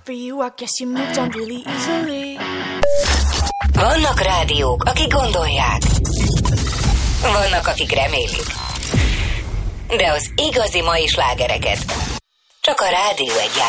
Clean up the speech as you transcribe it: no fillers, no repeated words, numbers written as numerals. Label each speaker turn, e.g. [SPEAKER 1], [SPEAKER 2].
[SPEAKER 1] for you, I guess you moved on really easily.
[SPEAKER 2] Vannak rádiók, akik gondolják. Vannak, akik remélik. De az igazi mai slágereket csak a Rádió 1 játssza.